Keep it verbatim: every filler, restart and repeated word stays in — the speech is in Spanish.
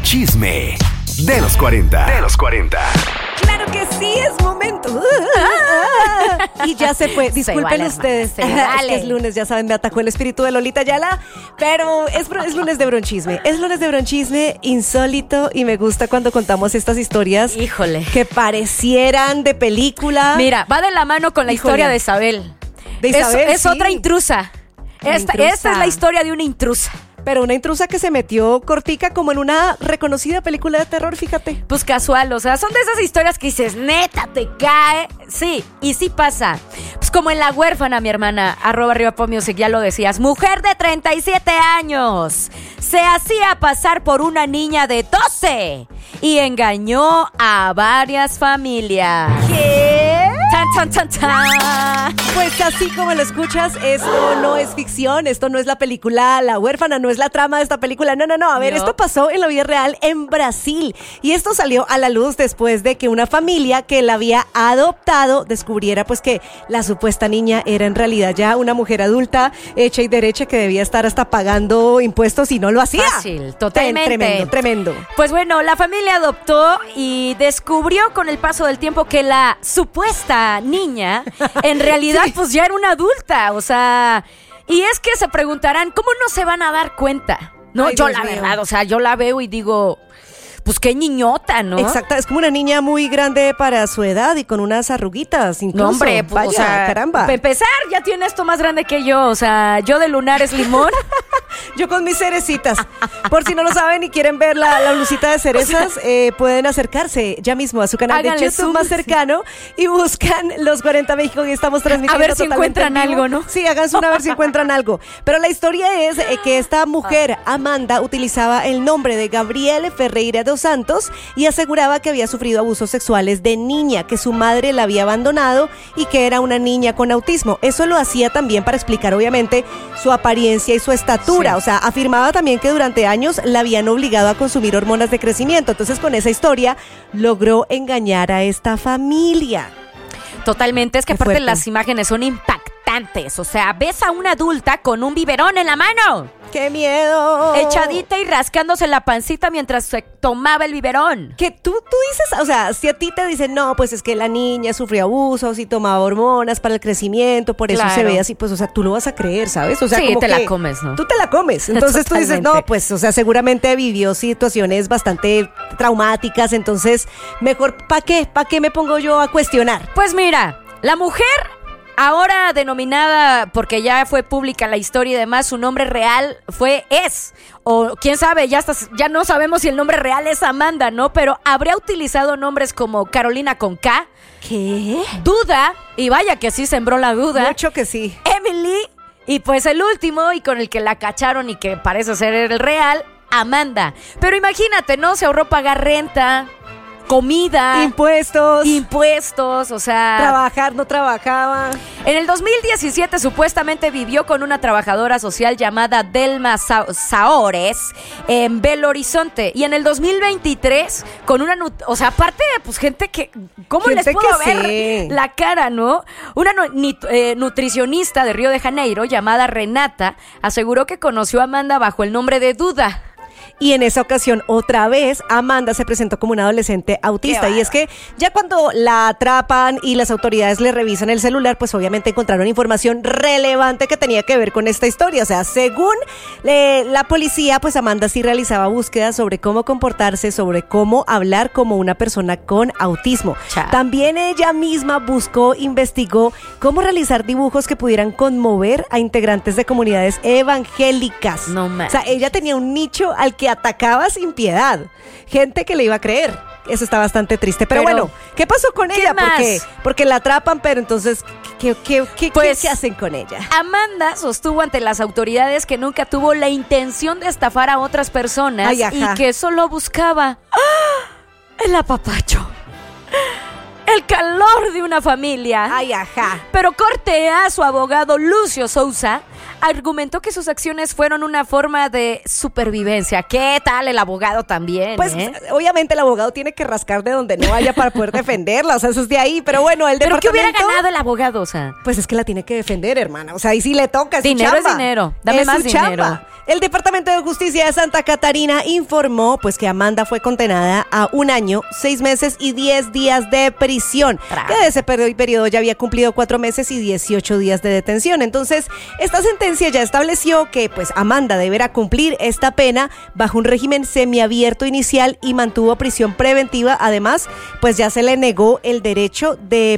Chisme de los cuarenta. De los cuarenta. Claro que sí, es momento. Y ya se fue. Disculpen vale, ustedes. se vale. Es que es lunes, ya saben, me atacó el espíritu de Lolita Ayala. Pero es, es lunes de bronchisme. Es lunes de bronchisme insólito y me gusta cuando contamos estas historias. Híjole. Que parecieran de película. Mira, va de la mano con la Híjole. historia de Isabel. De Isabel, Es, es sí. otra intrusa. Una Esta, intrusa. esta es la historia de una intrusa. Pero una intrusa que se metió cortica como en una reconocida película de terror, fíjate. Pues casual, o sea, son de esas historias que dices, neta, te cae. Sí, y sí pasa. Pues como en La Huérfana, mi hermana, arroba arriba Pop Music, ya lo decías. Mujer de treinta y siete años se hacía pasar por una niña de doce y engañó a varias familias. ¿Qué? Tan, tan, tan, tan. Pues así como lo escuchas, esto no es ficción, esto no es la película La Huérfana, no es la trama de esta película, no, no, no, a ver, No. esto pasó en la vida real en Brasil y esto salió a la luz después de que una familia que la había adoptado descubriera pues que la supuesta niña era en realidad ya una mujer adulta, hecha y derecha, que debía estar hasta pagando impuestos y no lo hacía. Fácil, totalmente. Tremendo, tremendo. Pues bueno, la familia adoptó y descubrió con el paso del tiempo que la supuesta niña en realidad Sí. pues ya era una adulta, o sea, y es que se preguntarán, ¿cómo no se van a dar cuenta? No, Ay, yo Dios la mío. verdad, o sea, yo la veo y digo, pues qué niñota, ¿no? Exacto, es como una niña muy grande para su edad y con unas arruguitas incluso. No, hombre, pues, vaya, o sea, caramba. para empezar, ya tiene esto más grande que yo, o sea, yo de lunares limón. Yo con mis cerecitas. Por si no lo saben y quieren ver la, la blusita de cerezas, eh, pueden acercarse ya mismo a su canal de Háganle YouTube zoom, más cercano y buscan Los cuarenta México y estamos transmitiendo A ver si totalmente encuentran en vivo. algo, ¿no? Sí, háganse una a ver si encuentran algo. Pero la historia es eh, que esta mujer, Amanda, utilizaba el nombre de Gabriele Ferreira dos Santos y aseguraba que había sufrido abusos sexuales de niña, que su madre la había abandonado y que era una niña con autismo. Eso lo hacía también para explicar, obviamente, su apariencia y su estatura. Sí. O sea, afirmaba también que durante años la habían obligado a consumir hormonas de crecimiento. Entonces, con esa historia, logró engañar a esta familia. Totalmente, es que Qué aparte fuerte. las imágenes son impactantes, o sea, ves a una adulta con un biberón en la mano, ¡Qué miedo! echadita y rascándose la pancita mientras se tomaba el biberón. Que tú, tú dices, o sea, si a ti te dicen, no, pues es que la niña sufrió abusos y tomaba hormonas para el crecimiento, por eso Claro. se ve así, pues, o sea, tú lo vas a creer, ¿sabes? O sea, Sí, como te que la comes, ¿no? Tú te la comes. Entonces tú dices, Totalmente. no, pues, o sea, seguramente vivió situaciones bastante traumáticas, entonces, mejor, ¿para qué? ¿Para qué me pongo yo a cuestionar? Pues mira, la mujer, ahora denominada, porque ya fue pública la historia y demás, su nombre real fue, es, o quién sabe, ya, hasta, ya no sabemos si el nombre real es Amanda, ¿no? Pero habría utilizado nombres como Carolina con K, ¿Qué? Duda, y vaya que sí sembró la duda, Mucho que sí. Emily, y pues el último, y con el que la cacharon y que parece ser el real, Amanda. Pero imagínate, ¿no? Se ahorró pagar renta, comida, Impuestos. impuestos, o sea... Trabajar, no trabajaba. En el dos mil diecisiete supuestamente vivió con una trabajadora social llamada Delma Sa- Saores en Belo Horizonte. Y en el dos mil veintitrés con una... nut- O sea, aparte de pues, gente que... ¿Cómo Gente les puedo que ver sí. la cara, no? Una nu- ni- eh, nutricionista de Río de Janeiro llamada Renata aseguró que conoció a Amanda bajo el nombre de Duda. Y en esa ocasión, otra vez, Amanda se presentó como una adolescente autista. Qué Y es que ya cuando la atrapan y las autoridades le revisan el celular, pues obviamente encontraron información relevante que tenía que ver con esta historia. O sea, según eh, la policía, pues Amanda sí realizaba búsquedas sobre cómo comportarse, sobre cómo hablar como una persona con autismo. Cha. También ella misma buscó, investigó cómo realizar dibujos que pudieran conmover a integrantes de comunidades evangélicas. No O más. sea, ella tenía un nicho al que atacaba sin piedad. Gente que le iba a creer. Eso está bastante triste. Pero, Pero, bueno, ¿qué pasó con ¿qué ella? más? Porque, porque la atrapan, pero entonces, ¿qué, qué, qué, Pues- qué- qué hacen con ella? Amanda sostuvo ante las autoridades que nunca tuvo la intención de estafar a otras personas Ay, ajá. y que solo buscaba ¡ah! el apapacho, el calor de una familia. Ay, ajá. Pero corte a su abogado Lucio Sousa argumentó que sus acciones fueron una forma de supervivencia. ¿Qué tal el abogado también? Pues eh? obviamente el abogado tiene que rascar de donde no haya para poder defenderla, o sea, eso es de ahí, pero bueno, el ¿Pero qué departamento... hubiera ganado el abogado, o sea? Pues es que la tiene que defender, hermana, o sea, y si le toca, es Dinero su es chamba. dinero, dame Es más su dinero. chamba. El Departamento de Justicia de Santa Catarina informó pues que Amanda fue condenada a un año, seis meses y diez días de prisión. Tra- Que de ese peri- periodo ya había cumplido cuatro meses y dieciocho días de detención. Entonces, esta sentencia ya estableció que pues Amanda deberá cumplir esta pena bajo un régimen semiabierto inicial y mantuvo prisión preventiva. Además, pues ya se le negó el derecho de